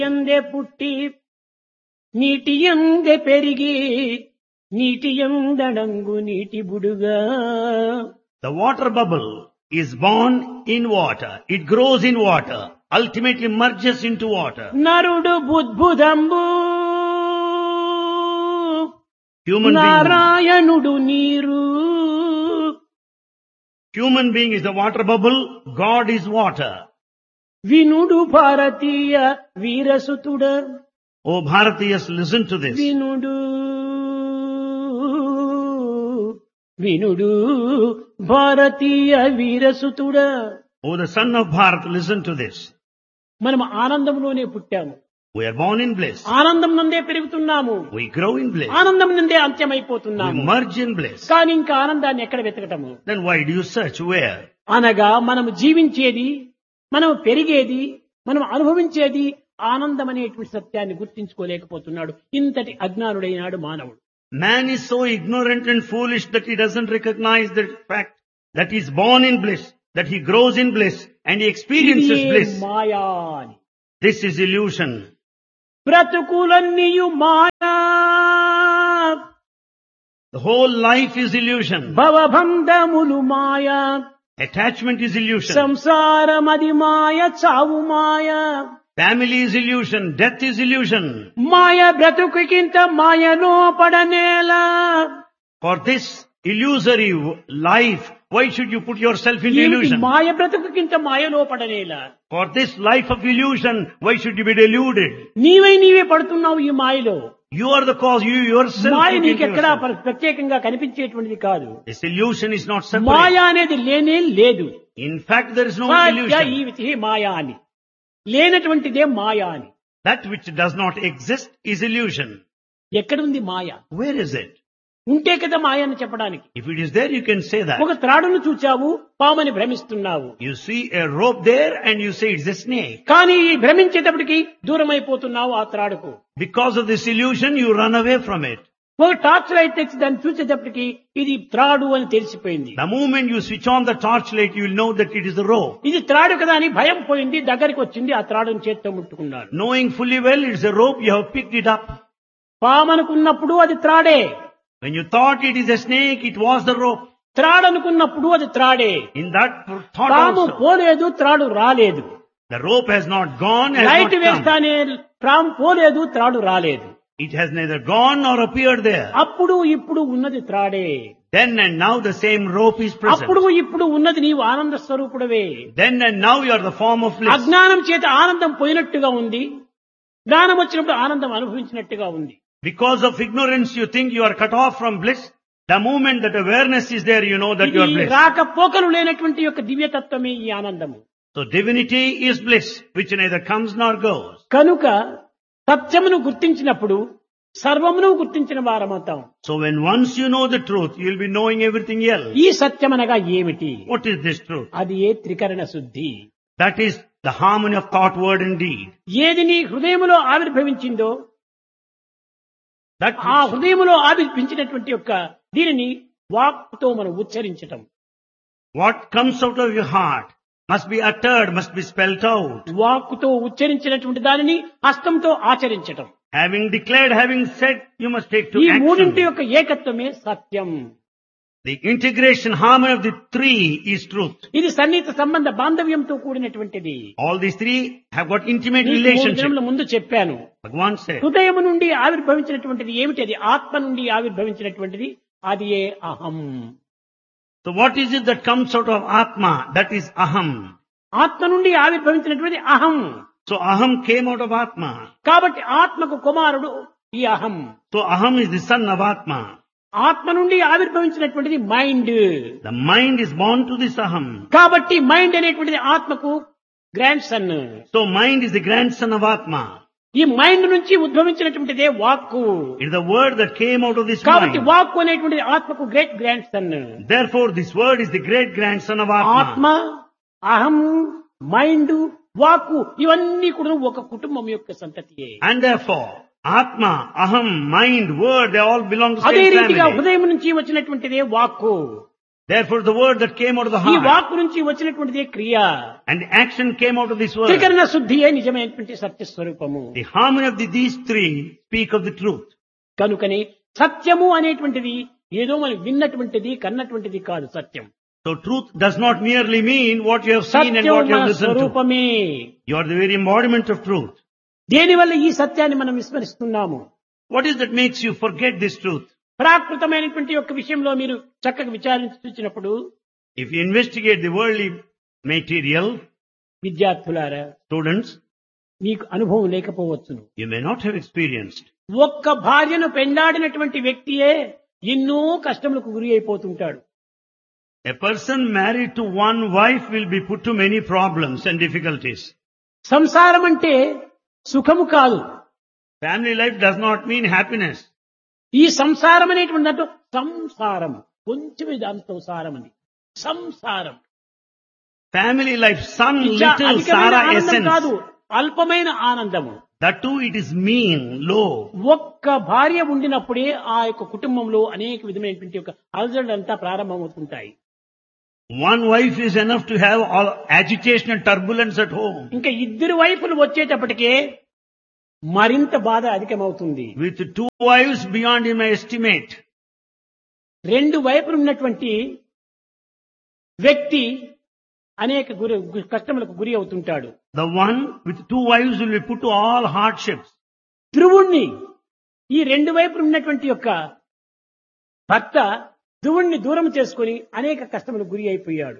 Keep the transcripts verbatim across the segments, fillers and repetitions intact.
ఎందే పుట్టి నీటి ఎందే పెరిగి నీటి ఎందడంగు నీటి బుడుగా. The water bubble is born in water. It grows in water. Ultimately merges into water. నరుడు బుద్భుదంబు Human being, నారాయణుడు నీరు. human being is the water bubble. God is water. వినుడు భారతీయ వీరసుతుడ. Oh Bharatiyas, listen to this. వినుడు వినుడు భారతీయ వీరసుతుడ. Oh the son of Bharat, listen to this. మనం ఆనందంలోనే పుట్టాము, We are born in bliss. ఆనందం నందే పెరుగుతున్నాము, We grow in bliss. ఆనందం నందే We అంత్యమైపోతున్నాము. merge in bliss. కానీ ఇంకా ఆనందాన్ని ఎక్కడ వెతకటము? Then why do you search? Where? అనగా మనం జీవించేది, మనం పెరిగేది, మనం అనుభవించేది ఆనందం అనేటువంటి సత్యాన్ని గుర్తించుకోలేకపోతున్నాడు. ఇంతటి అజ్ఞానుడైనాడు మానవుడు. Man is so ignorant and foolish that he doesn't recognize the fact that he is born in bliss, that he grows in bliss, and he experiences ఇదే bliss. మాయా అని. This is illusion. బ్రతుకులన్నీయు Maya, The whole life is illusion. భవబంధములు Maya, Attachment is illusion. సంసారమది మాయ, చావు మాయ. Family is illusion. Death is illusion. మాయ బ్రతుకుకింత మాయలో పడనేలా. For this illusory w- life, why should you put yourself into ఏమిటి illusion? మాయ బ్రతుకుకింత మాయలో పడనేలా? For this life of illusion, why should you be deluded? నీవై నీవే పడుతున్నావు ఈ మాయలో. You are the cause. You yourself. Maya put into నీకెక్కడా yourself. ప్ర- ప్రత్యేకంగా కనిపించేటువంటిది కాదు. This illusion is not Maya separate. అనేది లేనే లేదు. In fact, there is no Maya illusion. ఈవితి మాయా అని, లేనటువంటిదే మాయా అని. That which does not exist is illusion. ఎక్కడుంది మాయ? Where is it? ఉంటే కదా మాయ అని చెప్పడానికి. If it is there, you can say that. ఒక త్రాడును చూచావు, పామని భ్రమిస్తున్నావు. You see a rope there and you say it's a snake. కానీ ఈ భ్రమించేటప్పటికి దూరం అయిపోతున్నావు ఆ త్రాడుకు. Because of this illusion, you run away from it. ఒక టార్చ్ లైట్ తెచ్చి దాన్ని చూసేటప్పటికి ఇది త్రాడు అని తెలిసిపోయింది. The moment you switch on the torchlight, you will know that it is a rope. ఇది త్రాడు కదా అని భయం పోయింది, దగ్గరికి వచ్చింది, ఆ త్రాడును చేత్తో ముట్టుకున్నాడు. Knowing fully well it's a rope, you have picked it up. పామనుకున్నప్పుడు అది త్రాడే, When you thought it is a snake, it was the rope. త్రాడనుకున్నప్పుడు అది త్రాడే. In that thought పాము also, పోలేదు, త్రాడు రాలేదు. the rope has not gone, has light not come. వేస్తానే పాము పోలేదు, త్రాడు రాలేదు. It has neither gone nor appeared there. అప్పుడు ఇప్పుడు ఉన్నది త్రాడే. Then and now the same rope is present. అప్పుడు ఇప్పుడు ఉన్నది నీవు ఆనంద స్వరూపుడవే. Then and now you are the form of bliss. అజ్ఞానం చేత ఆనందం పోయినట్టుగా ఉంది, జ్ఞానం వచ్చినప్పుడు ఆనందం అనుభవించినట్టుగా ఉంది. Because of ignorance, you think you are cut off from bliss. The moment that awareness is there, you know that you are ఇది bliss. రాకపోకలు లేనటువంటి యొక్క దివ్యతత్వమే ఈ ఆనందము. So divinity is bliss, which neither comes nor goes. కనుక సత్యమును గుర్తించినప్పుడు సర్వమును గుర్తించిన వారమవుతాం. So when once you know the truth, you will be knowing everything else. ఈ సత్యమనగా ఏమిటి? What is this truth? అది ఏ త్రికరణ శుద్ధి. That is the harmony of thought, word and deed. ఏది నీ హృదయములో ఆవిర్భవించిందో That ఆ which, హృదయములో ఆవిర్భించినటువంటి యొక్క దీనిని వాక్తో మనం ఉచ్చరించటం. what comes out of your heart must be uttered, must be spelt out. వాక్కుతో ఉచ్చరించినటువంటి దానిని హస్తంతో ఆచరించటం. Having declared, having said, you must take to ఈ మూడింటి action. యొక్క ఏకత్వమే సత్యం. The integration, harmony of the three is truth. ఇది సన్నిహిత సంబంధ బాంధవ్యంతో కూడినటువంటిది. All these three have got intimate నీకు మూడు relationship. దినముల ముందు చెప్పాను. Bhagavan said. హృదయము నుండి ఆవిర్భవించినటువంటిది ఏమిటి? అది ఆత్మ నుండి ఆవిర్భవించినటువంటిది, అది ఏ అహం. So what is it that comes out of Atma? That is Aham. ఆత్మ నుండి ఆవిర్భవించినటువంటి అహం. So Aham came out of Atma. కాబట్టి ఆత్మకు కుమారుడు ఈ అహం. So Aham is the son of Atma. ఆత్మ నుండి ఆవిర్భవించినటువంటిది mind. The mind is born to this Aham. కాబట్టి మైండ్ అనేటువంటిది ఆత్మకు grand son. So mind is the grandson of Atma. ఈ మైండ్ నుంచి ఉద్భవించినటువంటిదే వాక్కు. It is the word that came out of this కాబట్టి mind. వాక్కు అనేటువంటిది ఆత్మకు great grand son. Therefore this word is the great grandson of Atma. ఆత్మ, అహం, mind, వాక్కు ఇవన్నీ కూడా ఒక కుటుంబం యొక్క సంతతియే. And therefore Atma, Aham, mind, word, they all belong to the అదే same రీతిగా family. హృదయం నుంచి వచ్చినటువంటిదే వాక్కు. Therefore the word that came out of the ఈ heart వాక్ నుంచి వచ్చినటువంటిదే క్రియ. and the action came out of this word. త్రికరణ శుద్ధియే నిజమైనటువంటి సత్య స్వరూపము. The harmony of the, these three speak of the truth. కనుకని సత్యము అనేటువంటిది ఏదో మనం విన్నటువంటిది కన్నటువంటిది కాదు సత్యం. So truth does not merely mean what you have seen and Satyam what you మన have listened to. స్వరూపమే. You are the very embodiment of truth. దేనివల్ల ఈ సత్యాన్ని మనం విస్మరిస్తున్నాము? What is that makes you forget this truth? ప్రాకృతమైనటువంటి యొక్క విషయంలో మీరు చక్కగా విచారించి చూసినప్పుడు If you investigate the worldly material, విద్యార్థులారా students, మీకు అనుభవం లేకపోవచ్చును. you may not have experienced. ఒక్క భార్యను పెండాడినటువంటి వ్యక్తియే ఎన్నో కష్టములకు గురి అయిపోతుంటాడు. A person married to one wife will be put to many problems and difficulties. సంసారం అంటే సుఖము కాదు. Family life does not mean happiness. ఈ సంసారం అనేటువంటి దాంట్లో సంసారం కొంచెమే దాంతో సారం అని సంసారం Family life, some ఇచ్చా little అధికమైన Sara ఆనందం కాదు, essence. అల్పమైన ఆనందము. That too it is mean, low. ఒక్క భార్య ఉండినప్పుడే ఆ యొక్క కుటుంబంలో అనేక విధమైనటువంటి యొక్క అలజడులంతా ప్రారంభమవుతుంటాయి. One wife is enough to have all agitation and turbulence at home. ఇంకా ఇద్దరు వైపులు వచ్చేటప్పటికే మరింత బాధ అధికమవుతుంది. With two wives beyond my estimate. రెండు వైపులు ఉన్నటువంటి వ్యక్తి అనేక గురి కష్టములకు గురి అవుతుంటాడు. The one with two wives will be put to all hardships. ధ్రువుణ్ణి ఈ రెండు వైపులు ఉన్నటువంటి యొక్క భర్త ధ్రువుణ్ణి దూరం చేసుకుని అనేక కష్టములకు గురి అయిపోయాడు.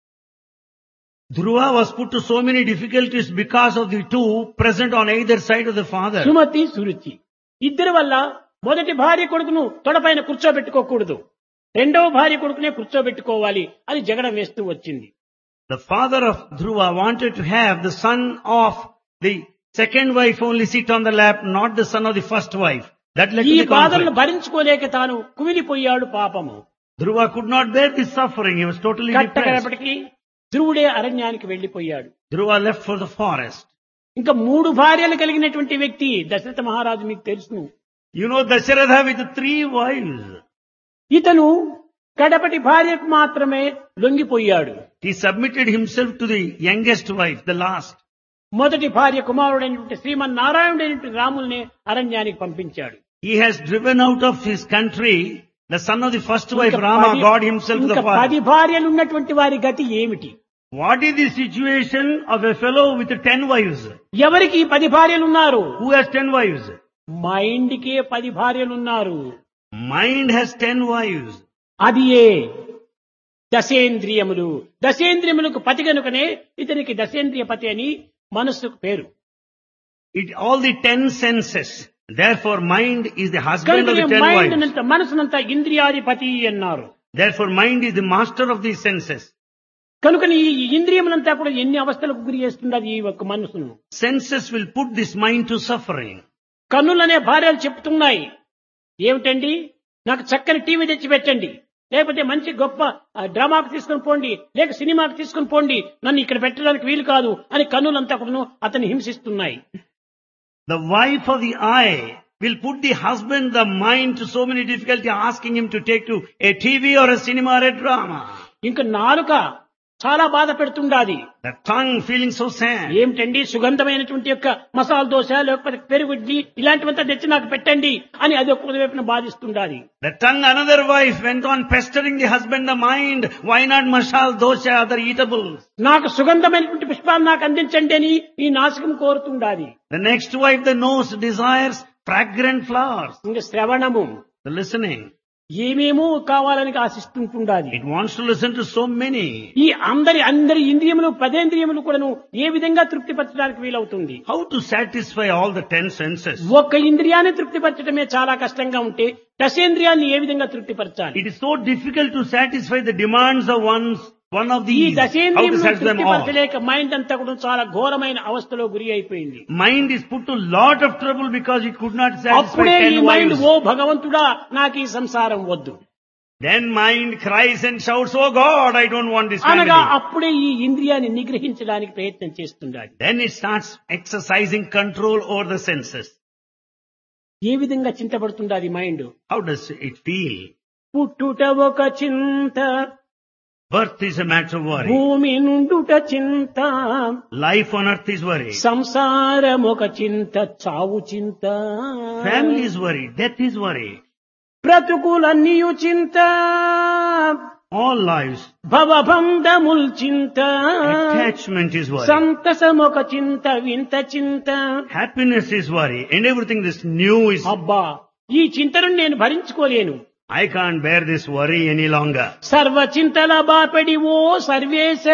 Dhruva was put to so many difficulties because of the two present on either side of the father. Sumathi Suruchi ఇద్దరి వల్ల మొదటి భార్య కొడుకును తొడపైన కూర్చోబెట్టుకోకూడదు, రెండవ భార్య కొడుకునే కూర్చోబెట్టుకోవాలి అని జగడం వేస్తూ వచ్చింది. The father of Dhruva wanted to have the son of the second wife only sit on the lap, not the son of the first wife. That led ఈ to the బాధలను conflict. భరించుకోలేక తాను కుమిలిపోయాడు పాపము. Dhruva could not bear this suffering. He was totally depressed. కట్టకడపటికి ధ్రువుడే అరణ్యానికి వెళ్లిపోయాడు. Dhruva left for the forest. ఇంకా మూడు భార్యలు కలిగినటువంటి వ్యక్తి దశరథ మహారాజు మీకు తెలుసును. You know Dasharatha with the three wives. ఇతను కడపటి భార్యకు మాత్రమే లొంగిపోయాడు. He submitted himself to the youngest wife, the last. మొదటి భార్య కుమారుడైనటువంటి శ్రీమన్నారాయణుడైనటువంటి రాముల్ని అరణ్యానికి పంపించాడు. He has driven out of his country the son of the first wife, ఇంకా Rama, పది- God himself to the ఇంకా పది forest. భార్యలు ఉన్నటువంటి వారి గతి ఏమిటి? What is the situation of a fellow with ten wives? ఎవరికి ఈ పది భార్యలు ఉన్నారు? Who has ten wives? మైండ్కే పది భార్యలు ఉన్నారు. Mind has ten wives. అది ఏ దశేంద్రియములు. దశేంద్రియములకు పతి కనుకనే ఇతనికి దశేంద్రియ పతి అని మనస్సుకు పేరు. It all the ten senses. Therefore, mind is the husband of the కనుక ten మైండ్ wives. నంత మనసునంతా ఇంద్రియాధిపతి అన్నారు. Therefore, mind is the master of these senses. కనుక ఈ ఇంద్రియములంతా కూడా ఎన్ని అవస్థలకు గురి చేస్తున్నది ఈ ఒక్క మనసును. Senses will put this mind to suffering. కన్నులనే భార్యలు చెప్తున్నాయి, ఏమిటండి నాకు చక్కని టీవీ తెచ్చి పెట్టండి, లేకపోతే మంచి గొప్ప ఆ, డ్రామాకు తీసుకుని పోండి, లేక సినిమాకు తీసుకుని పోండి, నన్ను ఇక్కడ పెట్టడానికి వీలు కాదు అని కన్నులంతా కూడా అతన్ని హింసిస్తున్నాయి. The wife of the eye will put the husband, the mind to so many difficulty, asking him to take to a T V or a cinema or a drama. ఇంకా నాలుక చాలా బాధ పెడుతుండాది. The tongue feeling so sad. ఏమిటండి సుగంధమైనటువంటి యొక్క మసాలా దోశ లేకపోతే పెరుగుడ్డి ఇలాంటివంతా తెచ్చి నాకు పెట్టండి అని అది ఒక్క వైపున బాధిస్తుండాలి. The tongue, another wife, went on pestering the husband, the mind. Why not masal, dosha, other eatables? నాకు సుగంధమైనటువంటి పుష్పాలు నాకు అందించండి అని ఈ నాసికం కోరుతుండాలి. The next wife, the nose, desires fragrant flowers. ఇంకా శ్రవణము The listening. ఏమేమో కావాలని ఆశిస్తుంటుండాలి. It wants to listen to so many. ఈ అందరి అందరి ఇంద్రియములు పదేంద్రియములు కూడాను ఏ విధంగా తృప్తిపరచడానికి వీలవుతుంది? How to satisfy all the ten senses? ఒక్క ఇంద్రియాన్ని తృప్తిపరచడమే చాలా కష్టంగా ఉంటే దశేంద్రియాన్ని ఏ విధంగా తృప్తిపరచాలి? It is so difficult to satisfy the demands of one's, one of ఈ these. How to దశేంద్రియములను satisfy them all? తృప్తిపరచలేక mind అంతా కూడా చాలా ఘోరమైన అవస్థలో గురి అయిపోయింది. Mind is put to lot of trouble because it could not satisfy అప్పుడే ఈ ten మైండ్ wives. ఓ భగవంతుడా నాకు ఈ సంసారం వద్దు Then mind cries and shouts, "Oh God, I don't want this అనగా family." అప్పుడే ఈ ఇంద్రియాన్ని నిగ్రహించడానికి ప్రయత్నం చేస్తుండాలి. Then it starts exercising control over the senses. ఏ విధంగా చింతపడుతుండాలి mind? How does it feel? పుట్టుట ఒక చింత Birth is a matter of worry. భూమి నుండుట చింత, Life on earth is worry. సంసారం ఒక చింత, చావు చింత. Family is worry. Death is worry. బ్రతుకులన్నీయు చింత, All lives. భవబంధముల్ చింత. Attachment is worry. సంతసం ఒక చింత, వింత చింత. Happiness is worry. And everything this new is, అబ్బా, ఈ చింతను నేను భరించుకోలేను. I can't bear this worry any longer. సర్వ చింతల బాపడి ఓ సర్వేశ.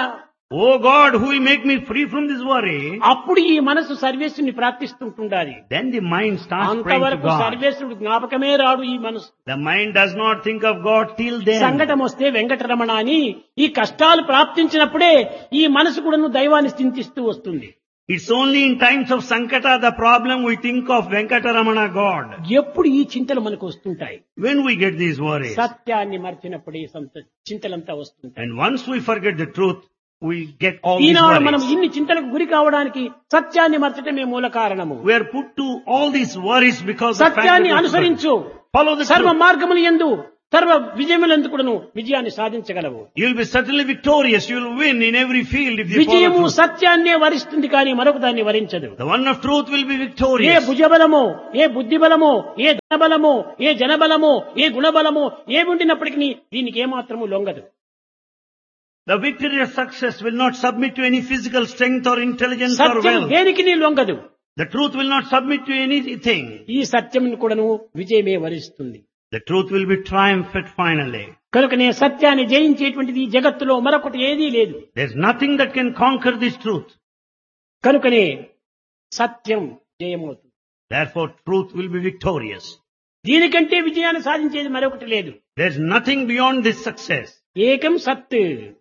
Oh God, who will make me free from this worry? అప్పుడు ఈ మనసు సర్వేశ్వరుని ప్రార్థిస్తుంటుండాలి. Then the mind starts praying to అంతవరకు God. సర్వేశ్వరుడు జ్ఞాపకమే రాడు ఈ మనసు. The mind does not think of God till then. సంకటం వస్తే వెంకటరమణ అని ఈ కష్టాలు ప్రాప్తించినప్పుడే ఈ మనసు కూడాను దైవాన్ని చింతిస్తూ వస్తుంది. It's only in times of Sankata, the problem, we think of Venkataramana God. ఎప్పుడు ఈ చింతలు మనకు వస్తుంటాయి? When we get these worries. సత్యాన్ని మర్చినప్పుడు ఈ సంత- చింతలంతా వస్తుంటాయి. And once we forget the truth, we get all these ఈనాడు మనం worries. ఇన్ని చింతలకు గురి కావడానికి సత్యాన్ని మర్చటమే మూల కారణము. We are put to all these worries because of the fact that సత్యాన్ని we are అనుసరించు, follow the సర్వ truth. మార్గములు యందు సర్వ విజయములందు కూడాను విజయాన్ని సాధించగలవు. You will be certainly victorious. You will win in every field if you follow Vijayamu truth. సత్యాన్నే వరిస్తుంది కానీ మరొక దాన్ని వరించదు. The one of truth will be A victorious. భుజబలమో, ఏ బుద్ధిబలమో, ఏ ధనబలమో, ఏ జనబలమో, ఏ గుణబలమో ఏముండినప్పటికీ దీనికి ఏమాత్రము లొంగదు. The victory of success will not submit to any physical strength or intelligence or Satyam wealth. దేనికి నీ లొంగదు. The truth will not submit to anything. ఈ సత్యం కూడాను విజయమే వరిస్తుంది. The truth will be triumphant finally. కనుకనే సత్యాన్ని జయించేటువంటిది ఈ జగత్తులో మరొకటి ఏదీ లేదు. There's nothing that can conquer this truth. కనుకనే సత్యం జయమవుతుంది. Therefore, truth will be victorious. దీనికంటే విజయాన్ని సాధించేది మరొకటి లేదు. There's nothing beyond this success. ఏకం సత్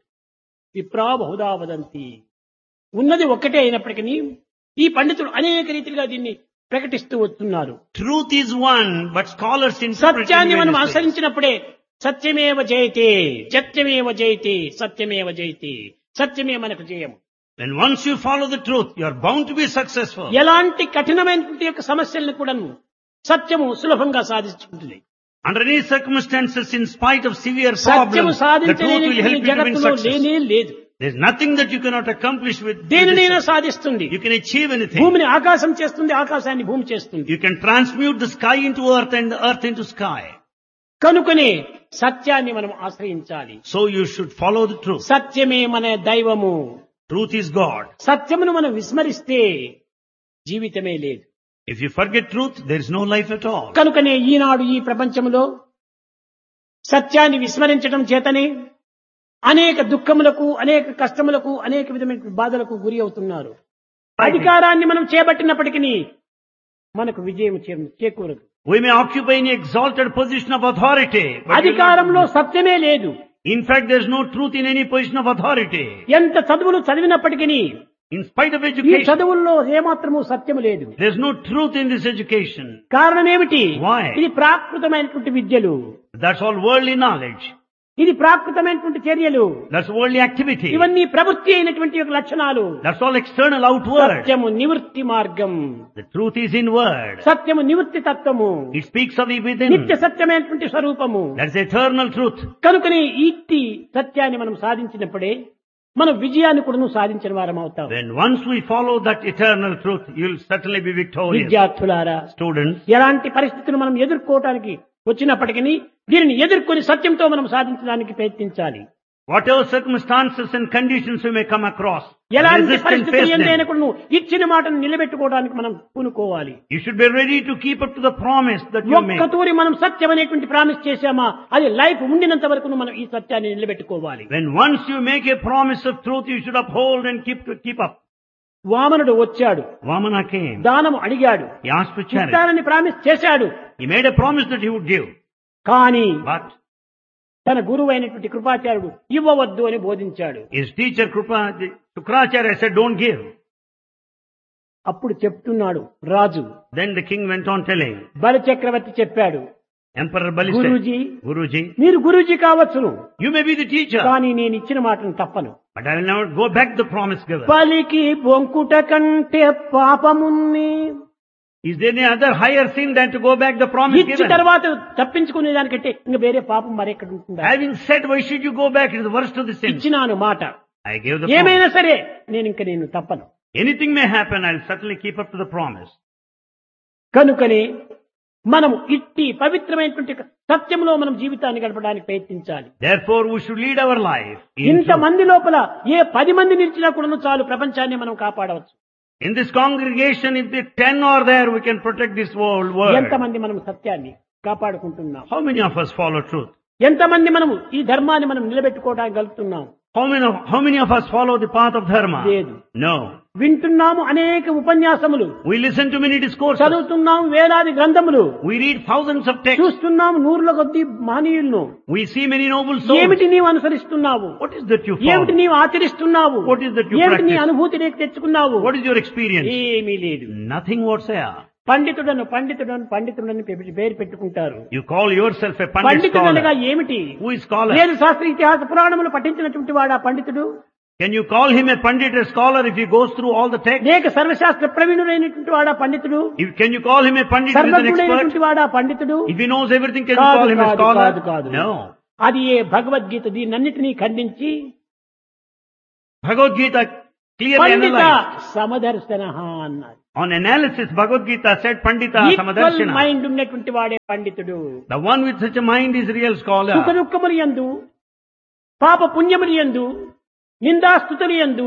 విప్రా బహుదా వదంతి. ఉన్నది ఒక్కటే అయినప్పటికీ ఈ పండితులు అనేక రీతిగా దీన్ని ప్రకటిస్తూ వస్తున్నారు. Truth is one, but scholars interpret it in సత్యాన్ని మనం various ways. అనుసరించినప్పుడే సత్యమేవ జయతే, సత్యమేవ జయతే, సత్యమేవ జయతే, సత్యమే మనకు జయం. When once you follow the truth, you are bound to be successful. ఎలాంటి కఠినమైనటువంటి యొక్క సమస్యలను కూడా సత్యము సులభంగా సాధించుకుంటుంది. Under any circumstances, in spite of severe సత్యము problems, the truth will help సాధించలేని you to win జగత్తులో success. లేనే లేదు. There's nothing that you cannot accomplish with with దేనినైనా this. సాధిస్తుంది. You can achieve anything. భూమిని ఆకాశం చేస్తుంది, ఆకాశాన్ని భూమి చేస్తుంది. You can transmute the sky into earth and the earth into sky. కనుకనే సత్యాన్ని మనం ఆశ్రయించాలి. So you should follow the truth. సత్యమే మన దైవము. Truth is God. సత్యమును మనం విస్మరిస్తే జీవితమే లేదు. If you forget truth, there is no life at all. కనుకనే ఈనాడు ఈ ప్రపంచంలో సత్యాన్ని విస్మరించడం చేతనే అనేక దుఃఖములకు, అనేక కష్టములకు, అనేక విధమైన బాధలకు గురి అవుతున్నారు. అధికారాన్ని మనం చేపట్టినప్పటికీ మనకు విజయం చే- చేకూరదు. We may occupy any exalted position of authority, but we will అధికారంలో not- సత్యమే లేదు. in fact, there is no truth in any position of authority. ఎంత చదువులు చదివినప్పటికీ In spite of ఈ education, చదువుల్లో ఏమాత్రము సత్యము లేదు. there is no truth in this education. కారణం ఏమిటి? Why? ఇది ప్రాకృతమైనటువంటి విద్యలు, That's all worldly knowledge. ఇది ప్రాకృతమైనటువంటి చర్యలు, That's worldly activity. ఇవన్నీ ప్రవృత్తి అయినటువంటి యొక్క లక్షణాలు. That's all external, outward. సత్యము నివృత్తి మార్గం, The truth is inward. సత్యము నివృత్తి తత్వము, It speaks of the within. నిత్య సత్యమైనటువంటి స్వరూపము. That's eternal truth. కనుకనే ఇట్టి సత్యాన్ని మనం సాధించినప్పుడే మనం విజయాన్ని కూడా సాధించిన వారం అవుతాం. When once we follow that eternal truth, you'll certainly be victorious. విద్యార్థులారా, Students, ఎలాంటి పరిస్థితులు మనం ఎదుర్కోవటానికి వచ్చినప్పటికీ దీనిని ఎదుర్కొని సత్యంతో మనం సాధించడానికి ప్రయత్నించాలి. whatever circumstances and conditions we may come across, ఎలాంటి resist and పరిస్థితులు face ఎందైనా them. కూడా నువ్వు ఇచ్చిన మాటను నిలబెట్టుకోవడానికి మనం పూనుకోవాలి. You should be ready to keep up to the promise that you make. ఒక్కతూరి మనం సత్యం అనేటువంటి ప్రామిస్ చేశామా, అది లైఫ్ ఉండినంత వరకు మనం ఈ సత్యాన్ని నిలబెట్టుకోవాలి. When once you make a promise of truth, you should uphold and keep keep up. వామనుడు వచ్చాడు, Vamana came. దానము అడిగాడు, He asked for charity. ఇస్తానని ప్రామిస్ చేశాడు. He made a promise that he would give. కానీ But తన గురువు అయినటువంటి కృపాచార్యుడు ఇవ్వవద్దు అని బోధించాడు. his teacher Krupa, Shukracharya said, don't give. అప్పుడు చెప్తున్నాడు రాజు. Then the king went on telling. బలి చక్రవర్తి చెప్పాడు, Emperor Bali said, Guruji, Guruji, మీరు గురూజీ కావచ్చును, you may be the teacher, కానీ నేను ఇచ్చిన మాటను తప్పను. but I will never go back the promise given. బలికి బొంకుట కంటే పాపమున్ని Is there any other higher sin than to go back the promise ఇచ్చి given? తర్వాత తప్పించుకునే దానికంటే ఇంకా వేరే పాపం మరెక్కడ ఉంటుందా? Having said, why should you go back? It is the worst of the sins. ఇచ్చినాను మాట. I gave the ఏమైనా promise. సరే నేను ఇంక నేను తప్పను. Anything may happen, I'll certainly keep up to the promise. కనుకనే మనం ఇట్టి పవిత్రమైనటువంటి సత్యంలో మనం జీవితాన్ని గడపడానికి ప్రయత్నించాలి. Therefore, we should lead our life in ఇంత truth. మంది లోపల ఏ పది మంది నిలిచినా కూడా చాలు ప్రపంచాన్ని మనం కాపాడవచ్చు. In this congregation, if the ten are there, we can protect this whole world. ఎంతమంది మనం సత్యాన్ని కాపాడుకుంటున్నాం? How many of us follow truth? ఎంతమంది మనము ఈ ధర్మాన్ని మనం నిలబెట్టుకోవడానికి గలుగుతున్నాం? How many of, how many of us follow the path of dharma? లేదు. No. వింటున్నాము అనేక ఉపన్యాసములు, We listen to many discourses. చదువుతున్నాము వేలాది గ్రంథములు, We read thousands of texts. చూస్తున్నాము నూరుల కొద్ది మహనీయులను. We see many noble souls. ఏమిటి నీవు అనుసరిస్తున్నావు? What is that you ఏమిటి follow? నీవు ఆచరిస్తున్నావు? What is that you ఏమిటి నీ practice? అనుభూతి నీకు తెచ్చుకున్నావు? What is your experience? ఏమీ లేదు. Nothing whatsoever. పండితుడను పండితుడను పండితుడని పె- పేరు పెట్టుకుంటారు. You call yourself a pandit పండితుడనగా scholar. ఏమిటి? Who is scholar? వేద శాస్త్ర ఇతిహాస పురాణములు పఠించినటువంటి వాడా పండితుడు? Can you call him a pandit, a scholar, if he goes through all the texts? లేక సర్వశాస్త్ర ప్రవీణుడైనటువంటి వాడా పండితుడు? If, can you call him a pandit who is an expert? సర్వజ్ఞుడైనటువంటి వాడా పండితుడు? If he knows everything, can you కాదు, call him a కాదు, scholar? కాదు, కాదు. No. అది ఏ భగవద్గీత దీన్నన్నిటినీ ఖండించి Bhagavad Gita clearly పండిత analyzed. సమదర్శన అన్నారు. On analysis, Bhagavad Gita said Pandita equal Samadarshana. Mind ఉన్నటువంటి వాడే పండితుడు. The one with such a mind is real సుఖ scholar. దుఃఖములు యందు, పాప పుణ్యములు యందు, నిందాస్తుతులు యందు,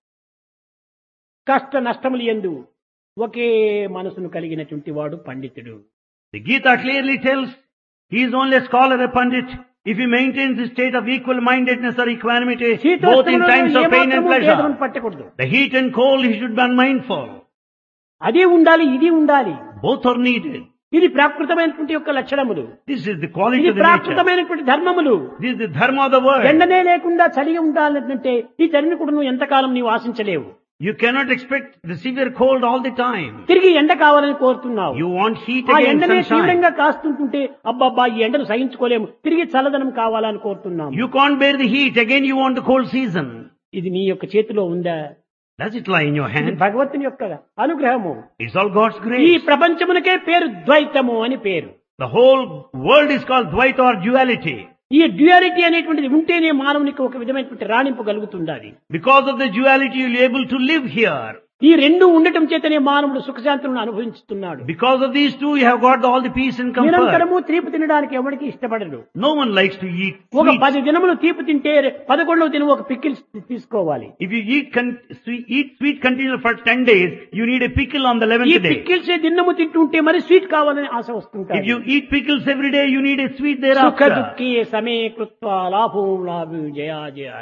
కష్ట నష్టములు యందు ఒకే మనసును కలిగినటువంటి వాడు పండితుడు. The Gita clearly tells he is only a scholar, a pandit, if he maintains the state of equal mindedness or equanimity, both in శీతోష్ణములను times of pain and ఏమాత్రము pleasure. భేదమును పట్టకూడదు. The heat and cold, he should be unmindful. అది ఉండాలి, ఇది ఉండాలి. Both are needed. ఇది ప్రాకృతమైనటువంటి యొక్క లక్షణములు. This is the quality ఇది of the nature. ప్రాకృతమైనటువంటి ధర్మములు. This is the dharma of the world. ఎండనే లేకుండా చలిగా ఉండాలంటే ఈ చలిని కూడా నువ్వు ఎంతకాలం నీవు ఆశించలేవు. You cannot expect the severe cold all the time. తిరిగి ఎండ కావాలని కోరుతున్నావు. You want heat ఆ again, ఎండనే sunshine. తీవ్రంగా కాస్తుంటుంటే అబ్బబ్బా ఈ ఎండను సహించుకోలేము, తిరిగి చల్లదనం కావాలని కోరుతున్నాము. You can't bear the heat, again you want the cold season. ఇది నీ యొక్క చేతిలో ఉందా? Does it lie in your ఇది hand? భగవంతుని యొక్క అనుగ్రహము. It's all God's ఈ grace. ప్రపంచమునకే పేరు ద్వైతము అని పేరు. The whole world is called Dvaita or duality. ఈ డ్యుయాలిటీ అనేటువంటిది ఉంటేనే మానవునికి ఒక విధమైనటువంటి రాణింపు కలుగుతుండాలి. Because of the duality, you'll be able to live here. ఈ రెండు ఉండటం చేతనే మానవుడు సుఖశాంతులను అనుభవించుతున్నాడు. Because of these two, you have got all the peace and comfort. నిరంతరము తీపి తినడానికి ఎవరికి ఇష్టపడరు. No one likes to eat ఒక sweets. పది దినములు తీపి తింటే పదకొండవ దినం ఒక పిక్కిల్ తీసుకోవాలి. If you eat, con- sweet, eat sweet continually for ten days, you need a pickle on the ఈ eleventh day. పిక్కిల్సే దినము తింటుంటే మరి స్వీట్ కావాలని ఆశ If వస్తుంటాయి. you eat pickles every day, you need a sweet సుఖ thereafter. దుఃఖే సమే కృత్వా లాభం లాభు జయా జయా.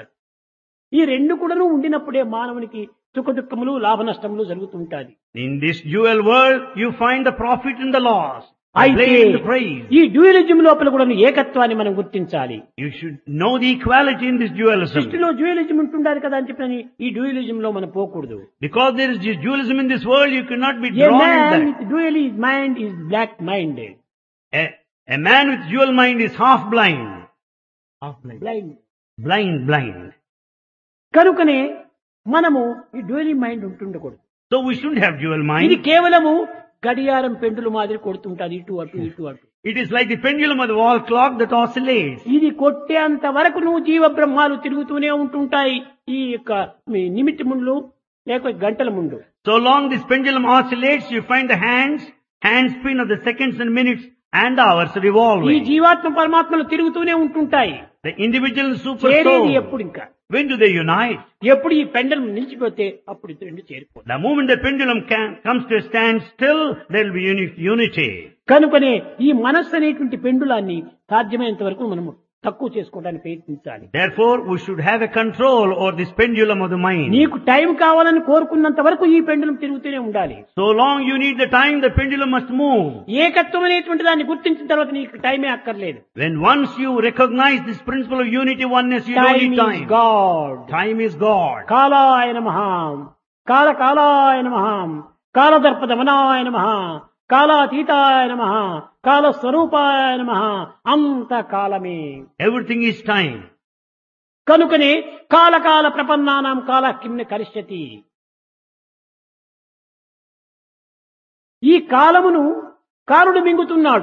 ఈ రెండు కూడాను ఉండినప్పుడే మానవునికి సుఖ దుఃఖములు లాభ నష్టములు జరుగుతుంటాయి. In this dual world, you find the profit and the loss, the అయితే blame and the praise. ఈ డ్యూయలిజం లోపల కూడా ఏకత్వాన్ని మనం గుర్తించాలి. You should know the equality in this dualism. సృష్టిలో డ్యూయలిజం ఉంటుండాలి కదా అని చెప్పని ఈ డ్యూయలిజం లో మనం పోకూడదు. Because there is dualism in this world, you cannot be A drawn in man that. With dual is mind is black minded. A, a man with dual mind is half blind. Half blind. Blind. Blind, blind. కనుకనే మనము ఈ dual mind ఉంటుండకూడదు. So we shouldn't have dual ఇది mind. కేవలము గడియారం పెండులు మాదిరి కొడుతుంటాది ఇటు అటు ఇటు అటు. It is like the pendulum of the wall clock that oscillates. ఇది కొట్టేంత వరకు నువ్వు జీవ బ్రహ్మాలు తిరుగుతూనే ఉంటుంటాయి ఈ యొక్క మీ నిమిత్తములు లేక గంటల ముందు. So long this pendulum oscillates, you find the hands, hand spin of the seconds and minutes and hours ఈ revolving. జీవాత్మ పరమాత్మలు తిరుగుతూనే ఉంటుంటాయి. The individual and super చేరేది soul, ఎప్పుడు ఇంకా when do they unite? ఎప్పుడు ఈ పెండలం నిలిచిపోతే అప్పుడు ఇద్దరు రెండు చేరిపోతాయి. The moment the pendulum can, comes to a standstill, there will be uni- unity. కనుకనే ఈ మనస్సు అనేటువంటి పెండులాన్ని సాధ్యమైనంత వరకు మనము తక్కువ చేసుకోవడానికి ప్రయత్నించాలి. Therefore, we should have a control over this pendulum of the mind. నీకు టైం కావాలని కోరుకున్నంత వరకు ఈ పెండులం తిరుగుతూనే ఉండాలి. So long you need the time, the pendulum must move. ఏకత్వం అనేటువంటి దాన్ని గుర్తించిన తర్వాత నీకు టైమే అక్కర్లేదు. When once you recognize this principle of unity, oneness, you don't time need is time. God. Time is God. కాలాయ నమః, కాల కాలాయ నమః, కాలదర్పదమనాయ నమః, కాలాతీతాయ నమః, కాలస్వరూపాయ నమః. అంత కాలమే. Everything is time. కనుకనే కాలకాల ప్రపన్నానాం కాల కిమ్న కరిష్యతి. ఈ కాలమును కాలుడు మింగుతున్నాడు.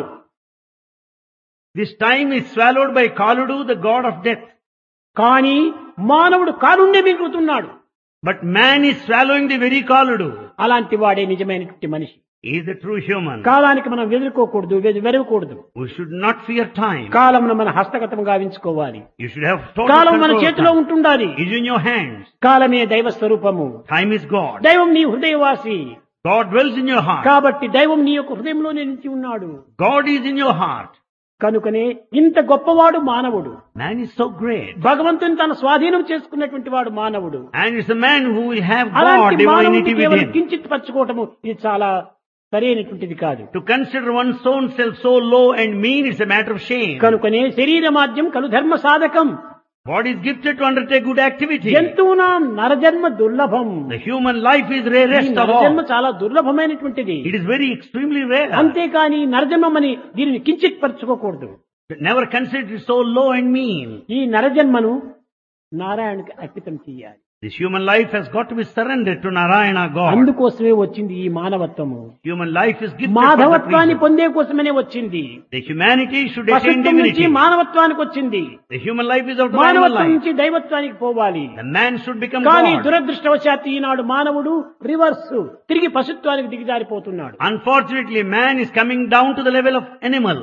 This time is swallowed by Kaludu, the god of death. కానీ మానవుడు కాలుండే మింగుతున్నాడు. But man is swallowing the very Kaludu. అలాంటి వాడే నిజమైనటువంటి మనిషి. He is the true human. కాలానికి మనం వెదురుకోకూడదు, వెరవకూడదు. We should not fear time. కాలమును మన హస్తగతం గావించుకోవాలి. You should have total కాలం మన control of చేతిలో time. ఉంటుండాలి. It is in your hands. కాలమే దైవ స్వరూపము. Time is God. దైవం నీ హృదయవాసి. God dwells in your heart. కాబట్టి దైవం నీ యొక్క హృదయంలోనే నిలిచి ఉన్నాడు. God is in your heart. కనుకనే ఇంత గొప్పవాడు మానవుడు. Man is so great. భగవంతుని తన స్వాధీనం చేసుకున్నటువంటి వాడు మానవుడు. And it's a man who will have God, అలాంటి divinity మానవుడిని with కేవలం him. కించిత్ పరచుకోవటము ఇది చాలా సరైనటువంటిది కాదు. To consider one's own self so low and mean is a matter of shame. కనుకనే శరీరమాద్యం కలు ధర్మ సాధకం. Body is gifted to undertake good activity. జంతువునాం నరజన్మ దుర్లభం. The human life is ఈ rarest of నరజన్మ all. చాలా దుర్లభమైనటువంటిది. It is very extremely rare. అంతేకాని నరజన్మని దీనిని కించిత్ పరచుకోకూడదు. Never consider it so low and mean. ఈ నరజన్మను నారాయణకి అర్పితం చేయాలి. This human life has got to be surrendered to Narayana God. అందుకోసమే వచ్చింది ఈ మానవత్వము. Human life is gifted for that మాధవత్వాన్ని reason. పొందే కోసమనే వచ్చింది. The humanity should attain పశుత్వం నుంచి divinity. మానవత్వానికి వచ్చింది. The human life is out of animal మానవత్వం life. నుంచి దైవత్వానికి పోవాలి. The man should become కానీ God. దురదృష్టవశాత్తు ఈనాడు మానవుడు రివర్స్ తిరిగి పశుత్వానికి దిగజారిపోతున్నాడు. Unfortunately, man is coming down to the level of animal.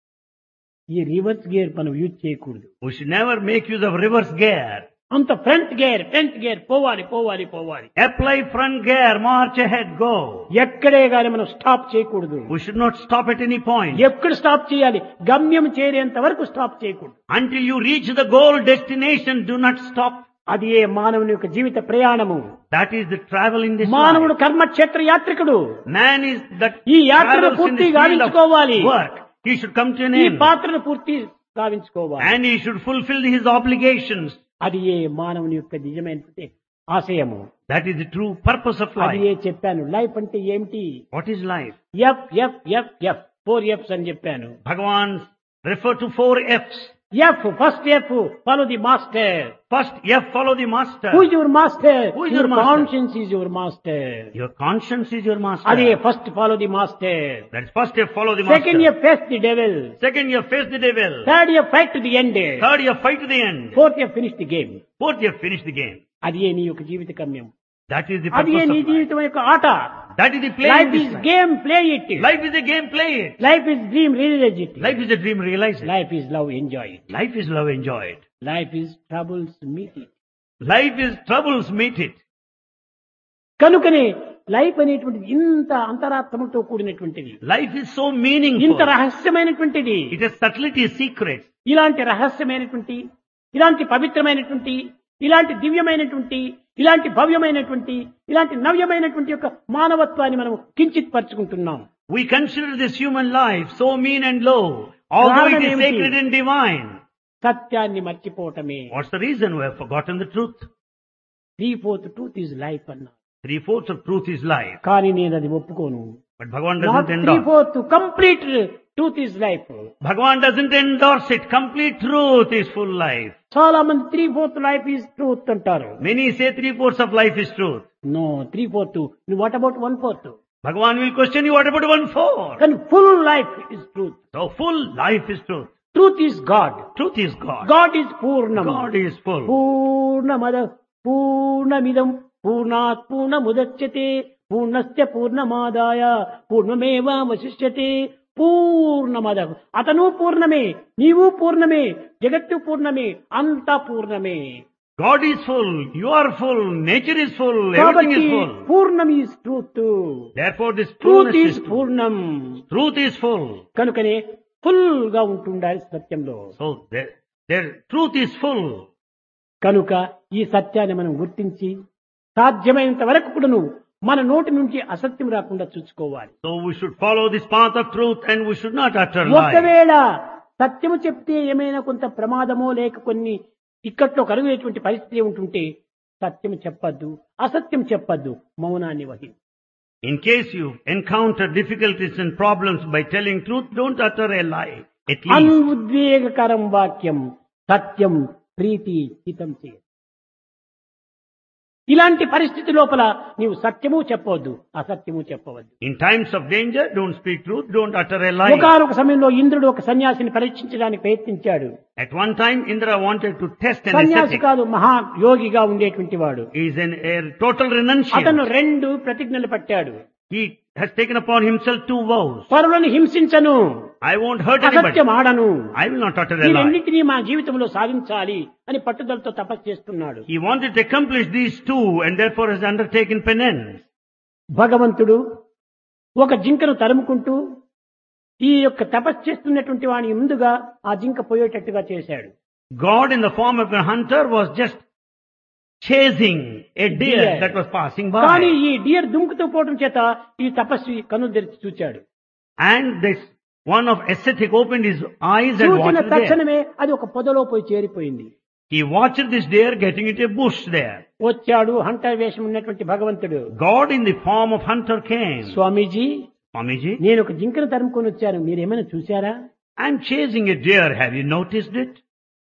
ఈ రివర్స్ గేర్ మనం యూజ్ చేయకూడదు. We should never make use of reverse gear. అంత ఫ్రంట్ గేర్ ఫ్రంట్ గేర్ పోవాలి పోవాలి పోవాలి. Apply front gear, march ahead, go. ఎక్కడే గాని మనం స్టాప్ చేయకూడదు. We should not stop at any point. ఎక్కడ స్టాప్ చేయాలి? గమ్యం చేరేంత వరకు స్టాప్ చేయకూడదు. Until you reach the goal destination, do not stop. అది ఏ మానవుని యొక్క జీవిత ప్రయాణము. That is the travel in this మానవుడు life. కర్మక్షేత్ర యాత్రికుడు. Man is that ఈ యాత్రను travels in పూర్తి the field గావించుకోవాలి. of work. He should come to an ఈ end. పాత్రను పూర్తి గావించుకోవాలి. And he should fulfill his obligations. అది ఏ మానవుని యొక్క నిజమైనటువంటి ఆశయము. That is the true purpose of అది ఏ life. చెప్పాను. లైఫ్ అంటే ఏమిటి? What is life? F F F F four ఎఫ్స్ అని చెప్పాను. Bhagavan refer to four F's. F first F follow the master. First F, follow the master. Who is your master? Who is your master? Conscience is your master. Your conscience is your master. అదే first follow the master. That is first F, follow the second master. F face the devil. Second, you face the devil. Third F fight to the end. Third, you fight to the end. Fourth F finish the game. Fourth, you finish the game. అది ఏ నీ యొక్క జీవిత గమ్యం. That is the అది ఏ purpose నీ of life. జీవితం యొక్క ఆట. That is the play. Life in is this life. Game play it. Life is a game, play it. Life is dream realise it. Life is a dream, realize it. Life is love enjoy it. Life is love, enjoy it. Life is troubles meet it. Life is troubles, meet it. కనుకనే life అనేటువంటిది ఇంత అంతరాత్మతో కూడినటువంటిది. Life is so meaningful. ఇంత రహస్యమైనటువంటిది. It has subtlety, secrets. ఇలాంటి రహస్యమైనటువంటి, ఇలాంటి పవిత్రమైనటువంటి, ఇలాంటి దివ్యమైనటువంటి, ఇలాంటి భవ్యమైనటువంటి, ఇలాంటి నవ్యమైనటువంటి యొక్క మానవత్వాన్ని మనం కించిత్ పరుచుకుంటున్నాం. We consider this human life so mean and low, although it is కారణమేమిటి? sacred and divine. సత్యాన్ని మర్చిపోవటమే. What's the reason? We have forgotten the truth. Three fourth truth is life అన్నా. Three-fourths of truth is life. కానీ నేను అది ఒప్పుకోను. But Bhagavan not doesn't three endorse. Fourth complete truth is life. Bhagavan doesn't endorse it. Complete truth is full life. చాలా మంది three fourth life is truth అంటారు. Many say three-fourths of life is truth. No, three fourth. What about one fourth? Bhagavan will question you, what about one-fourth? కానీ full life is truth. So full life is truth. Truth is God. Truth is God. God is పూర్ణం. God is full. పూర్ణమద పూర్ణమిదం పూర్ణాత్ పూర్ణముదచ్యతే పూర్ణస్య పూర్ణమాదాయ పూర్ణమేవావశిష్యతే. పూర్ణమద. అతను పూర్ణమే, నీవు పూర్ణమే, జగత్తు పూర్ణమే, అంతా పూర్ణమే. God is full. You are full. Nature is full. Everything కాబట్టి is full. పూర్ణం is truth. Therefore this truth truth is is full. పూర్ణం. Truth is full. కనుకనే ఫుల్ గా ఉంటుండాలి సత్యంలో. So there, there, truth is full. కనుక ఈ సత్యాన్ని మనం గుర్తించి సాధ్యమైనంత వరకు కూడాను మన నోటి నుంచి అసత్యం రాకుండా చూసుకోవాలి. So we should follow this path of truth and we should not utter lies. ఒకవేళ సత్యము చెప్తే ఏమైనా కొంత ప్రమాదమో లేక కొన్ని ఇక్కట్లో కలుగునేటువంటి పరిస్థితి ఉంటుంటే సత్యం చెప్పద్దు, అసత్యం చెప్పద్దు, మౌనాన్ని వహించు. In case you encounter difficulties and problems by telling truth, don't utter a lie. At least అనుద్వేగకరం వాక్యం సత్యం ప్రీతి హితం చేయ. ఇలాంటి పరిస్థితి లోపల నీవు సత్యము చెప్పవద్దు, అసత్యము చెప్పవద్దు. In times of danger, don't speak truth, don't utter a lie. ఒకనొక సమయంలో ఇంద్రుడు ఒక సన్యాసిని పరీక్షించడానికి ప్రయత్నించాడు. At one time, Indra wanted to test an సన్యాసి ascetic. కాదు, మహా యోగిగా ఉండేటువంటి వాడు. He is an, a total renunciant. అతను రెండు ప్రతిజ్ఞలు పట్టాడు. He has taken upon himself two vows. పరులను హింసించను, I won't hurt anybody. అసత్యం ఆడను, I will not utter ఈ a lie. రెండింటినీ మా జీవితంలో సాధించాలి అని పట్టుదలతో తపస్సు చేస్తున్నాడు. He wanted to accomplish these two and therefore has undertaken penance. భగవంతుడు ఒక జింకను తరుముకుంటూ ఈ యొక్క తపస్సు చేస్తున్నటువంటి వాని ముందుగా ఆ జింక పోయేటట్టుగా చేశాడు. God in the form of a hunter was just chasing a deer Deer. that was passing కానీ by. ఈ డియర్ దుంకుతూ పోవడం చేత ఈ తపస్వి కన్నులు తెరిచి చూచాడు. And this one of ascetic opened his eyes and చూచిన watched the deer. తక్షణమే అది ఒక పొదలో పోయి చేరిపోయింది. He watched this deer getting into a bush there. వచ్చాడు హంటర్ వేషం ఉన్నటువంటి భగవంతుడు. God in the form of hunter came. Swamiji, Swamiji, నేను ఒక జింకను తరుముకొని వచ్చాను, మీరేమైనా చూశారా? I'm chasing a deer. Have you noticed it?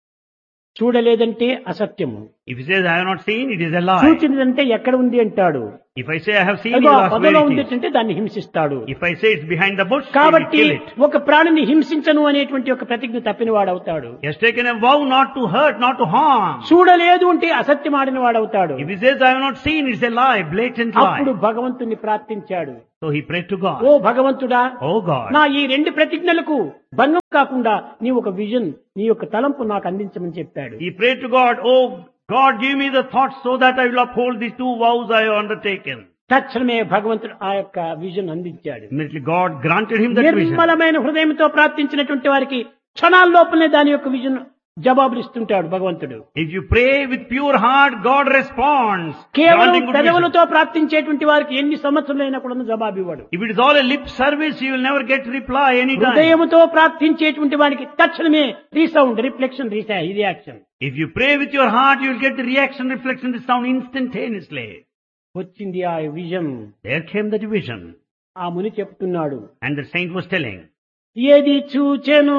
చూడలేదంటే అసత్యము, If he says I have not seen, it is a lie. చూచినదంటే ఎక్కడ ఉంది అంటాడు. If I say I have seen, he అదిగో will ఆ ask పొదలో where it ఉంది is. అంటే దాన్ని హింసిస్తాడు. If I say it's behind the bush, he will కాబట్టి kill it. ఒక ప్రాణిని హింసించను అనేటువంటి ఒక ప్రతిజ్ఞ తప్పిన వాడవుతాడు. He has taken a vow not to hurt, not to harm. చూడలేదు అంటే అసత్యం ఆడిన వాడవుతాడు. If he says I have not seen, it's a lie, blatant అప్పుడు lie. భగవంతుని ప్రార్థించాడు. So he prayed to God. ఓ భగవంతుడా, Oh God, నా ఈ రెండు ప్రతిజ్ఞలకు భంగం కాకుండా నీ ఒక విజన్, నీ యొక్క తలంపు నాకు అందించమని చెప్పాడు. he prayed to God, oh God, give me the thoughts so that I will uphold these two vows I have undertaken. తక్షణమే భగవంతుడు ఆ యొక్క విజన్ అందించాడు. Immediately God granted him that vision. నిర్మలమైన హృదయంతో ప్రార్థించినటువంటి వారికి క్షణాల లోపలనే దాని యొక్క విజన్ జవాబులు ఇస్తుంటాడు భగవంతుడు. If you pray with pure heart, God responds. కేవలం granting good vision. పెదవులతో ప్రార్థించేటువంటి వారికి ఎన్ని సంవత్సరాలైనా కూడా జవాబు ఇవ్వడు. If it is all a lip service, you will never get reply anytime. హృదయముతో ప్రార్థించేటువంటి వారికి తక్షణమే resound, reflection, reaction. If you pray with your heart, you will get the reaction, reflection, the sound instantaneously. వచ్చింది ఆ vision. There came the vision. ఆ ముని చెప్తున్నాడు, And the saint was telling, ఏది చూచెను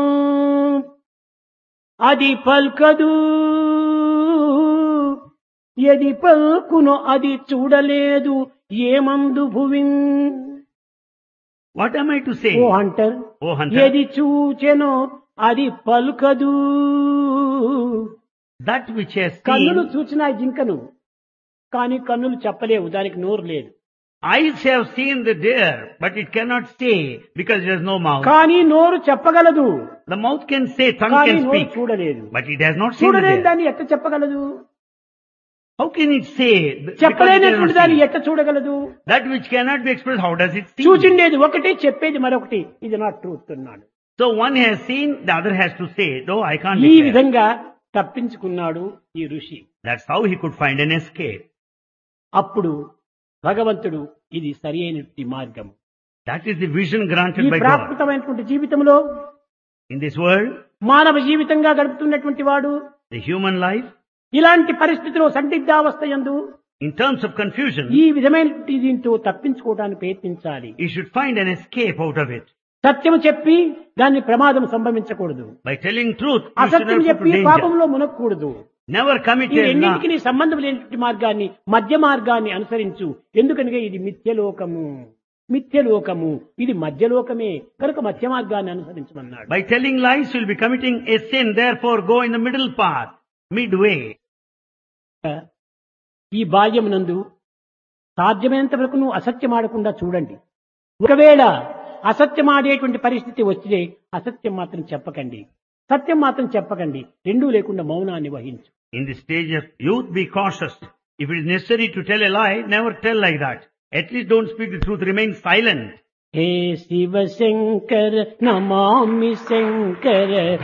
అది పల్కదు, ఏది పల్కును అది చూడలేదు, ఏమందు భువిన్. what am I to say? Oh Hunter, Oh hunter, ఏది చూచెను అది పలుకదు. that which has కన్నులు seen, చూచిన ఆ జింకను, కానీ కన్నులు చెప్పలేవు, దానికి నోరు లేదు. eyes have seen the deer, but it cannot say because there is no mouth. కానీ నోరు చెప్పగలదు, The mouth can say, tongue కానీ can నోరు speak, చూడలేదు. but it has not seen the చూడలేని deer. దాన్ని ఎట్ట చెప్పగలదు? How can it say? Because it has చెప్పలేనటువంటి not దాన్ని seen. ఎట్ట చూడగలదు? That which cannot be expressed, how does it see? చూచిండేది ఒకటి, చెప్పేది మరొకటి. ఇది నాట్ ట్రూత్ అన్నాడు. So one has seen, the other has to say, no, I can't ఈ declare. విధంగా తప్పించుకున్నాడు ఈ ఋషి. That's how he could find an escape. అప్పుడు భగవంతుడు ఇది సరి అయినటువంటి మార్గం. That is the vision granted ఈ by God. ప్రాకృతమైనటువంటి జీవితంలో In this world, మానవ జీవితంగా గడుపుతున్నటువంటి వాడు the human life, ఇలాంటి పరిస్థితిలో సందిగ్ధావస్థ యందు in terms of confusion, ఈ విధమైనటువంటి దీంతో తప్పించుకోవడానికి ప్రయత్నించాలి. he should find an escape out of it. సత్యం చెప్పి దాన్ని ప్రమాదం సంభవించకూడదు. By telling truth, you should అసత్యం never చెప్పి put danger. పాపంలో మునక్కూడదు. Never commit ఈ a రెండింటికి lie. నీ సంబంధం లేనటువంటి మార్గాన్ని, మధ్య మార్గాన్ని అనుసరించు. ఎందుకనగా ఇది మిథ్యలోకము, మిథ్యలోకము, ఇది మధ్యలోకమే కనుక మధ్య మార్గాన్ని అనుసరించమన్నాడు. By telling lies, you will be committing a sin. Therefore, go in the middle path, midway. ఈ బాల్యమునందు సాధ్యమైనంత వరకు నువ్వు అసత్యం ఆడకుండా చూడండి. ఒకవేళ అసత్యం ఆడేటువంటి పరిస్థితి వచ్చితే అసత్యం మాత్రం చెప్పకండి, సత్యం మాత్రం చెప్పకండి. రెండూ లేకుండా మౌనాన్ని వహించు. In the stage of youth, be cautious. If it is necessary to tell a lie, never tell like that. At least don't speak the truth, remain silent. Hey Shiva Shankara Namami Shankara